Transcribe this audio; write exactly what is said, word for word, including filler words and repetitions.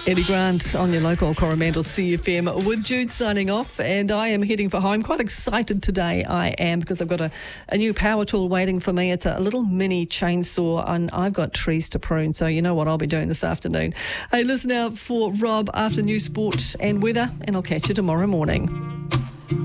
Eddie Grant on your local Coromandel C F M with Jude signing off, and I am heading for home. Quite excited today, I am, because I've got a, a new power tool waiting for me. It's a little mini chainsaw, and I've got trees to prune, so you know what I'll be doing this afternoon. Hey, listen out for Rob after News Sport and Weather, and I'll catch you tomorrow morning.